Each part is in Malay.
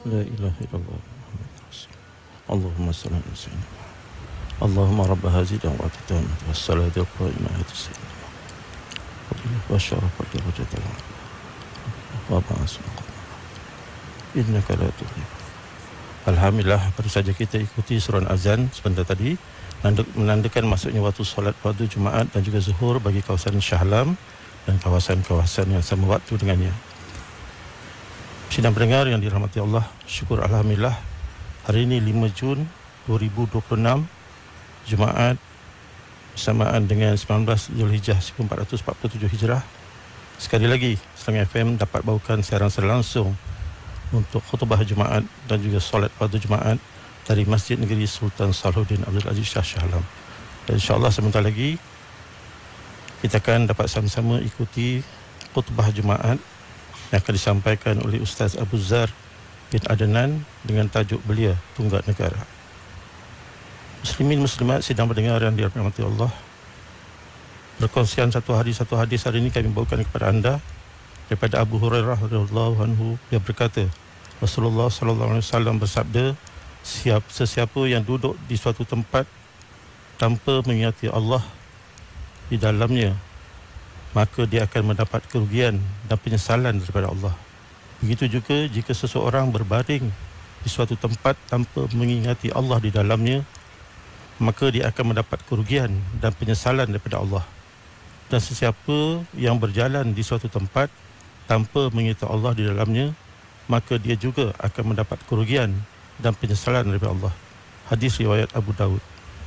لا إله إلا الله محمد رسول الله. اللهم صل على سيدنا محمد. اللهم رب هذه الدعوة التامة والصلاة القائمة آت سيدنا محمد والشرف والدرجة العظيمة وبعث مقام إنك لا تضيع. Alhamdulillah, baru saja kita ikuti suruhan azan sebentar tadi menandakan masuknya waktu solat fardu Jumaat dan juga zuhur bagi kawasan Shah Alam dan kawasan-kawasan yang sama waktu dengannya. Sidang pendengar yang dirahmati Allah, syukur Alhamdulillah, hari ini 5 Jun 2026, Jumaat bersamaan dengan 19 Zulhijjah 1447 Hijrah. Sekali lagi, Islam FM dapat bawakan siaran secara langsung untuk khutbah Jumaat dan juga solat fardu Jumaat dari Masjid Negeri Sultan Salahuddin Abdul Aziz Shah Alam. Dan insyaAllah sebentar lagi kita akan dapat sama-sama ikuti khutbah Jumaat yang akan disampaikan oleh Ustaz Abu Zar bin Adnan dengan tajuk belia Tunggak Negara. Muslimin Muslimat sidang pendengar yang dirahmati Allah, perkongsian satu hadis hari ini kami bawakan kepada anda daripada Abu Hurairah radhiyallahu anhu. Dia berkata, Rasulullah sallallahu alaihi wasallam bersabda, sesiapa yang duduk di suatu tempat tanpa mengingati Allah di dalamnya, maka dia akan mendapat kerugian dan penyesalan daripada Allah. Begitu juga jika seseorang berbaring di suatu tempat tanpa mengingati Allah di dalamnya, maka dia akan mendapat kerugian dan penyesalan daripada Allah. Dan sesiapa yang berjalan di suatu tempat tanpa mengingati Allah di dalamnya, maka dia juga akan mendapat kerugian dan penyesalan daripada Allah. Hadis riwayat Abu Dawud.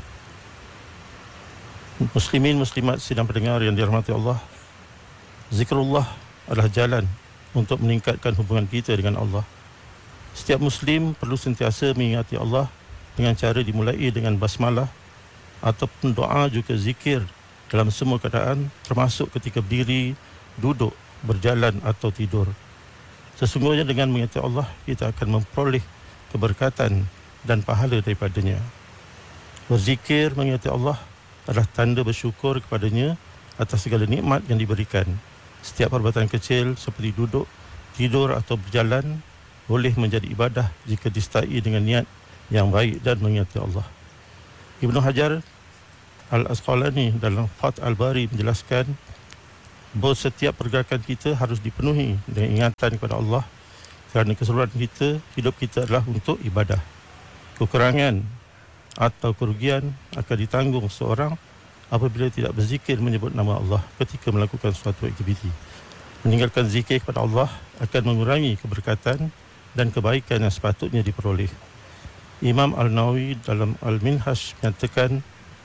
Muslimin Muslimat sidang pendengar yang dirahmati Allah, zikrullah adalah jalan untuk meningkatkan hubungan kita dengan Allah. Setiap Muslim perlu sentiasa mengingati Allah dengan cara dimulai dengan basmalah ataupun doa, juga zikir dalam semua keadaan, termasuk ketika berdiri, duduk, berjalan atau tidur. Sesungguhnya dengan mengingati Allah, kita akan memperoleh keberkatan dan pahala daripadanya. Berzikir mengingati Allah adalah tanda bersyukur kepadanya atas segala nikmat yang diberikan. Setiap perbuatan kecil seperti duduk, tidur atau berjalan boleh menjadi ibadah jika disertai dengan niat yang baik dan mengingati Allah. Ibnu Hajar Al-Asqalani dalam Fath Al-Bari menjelaskan bahawa setiap pergerakan kita harus dipenuhi dengan ingatan kepada Allah, kerana keseluruhan kita, hidup kita adalah untuk ibadah. Kekurangan atau kerugian akan ditanggung seorang apabila tidak berzikir menyebut nama Allah ketika melakukan suatu aktiviti. Meninggalkan zikir kepada Allah akan mengurangi keberkatan dan kebaikan yang sepatutnya diperoleh. Imam Al-Nawawi dalam Al-Minhaj menyatakan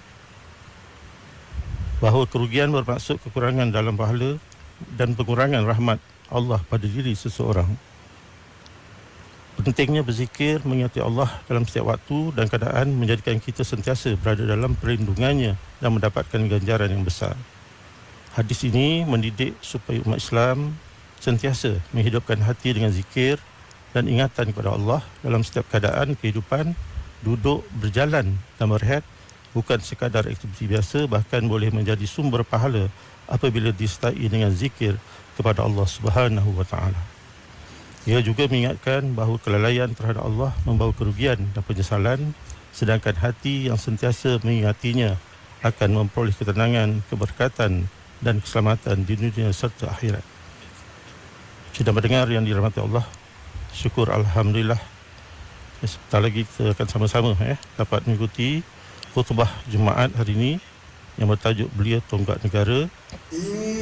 bahawa kerugian bermaksud kekurangan dalam pahala dan pengurangan rahmat Allah pada diri seseorang. Pentingnya berzikir mengingati Allah dalam setiap waktu dan keadaan menjadikan kita sentiasa berada dalam perlindungannya dan mendapatkan ganjaran yang besar. Hadis ini mendidik supaya umat Islam sentiasa menghidupkan hati dengan zikir dan ingatan kepada Allah dalam setiap keadaan kehidupan. Duduk, berjalan dan berehat bukan sekadar aktiviti biasa, bahkan boleh menjadi sumber pahala apabila disertai dengan zikir kepada Allah Subhanahu wa taala. Ia juga mengingatkan bahawa kelalaian terhadap Allah membawa kerugian dan penyesalan, sedangkan hati yang sentiasa mengingatinya akan memperoleh ketenangan, keberkatan dan keselamatan di dunia serta akhirat. Sidang pendengar yang dirahmati Allah, syukur Alhamdulillah, sebentar lagi kita akan sama-sama dapat mengikuti khutbah Jumaat hari ini yang bertajuk belia Tunggak Negara.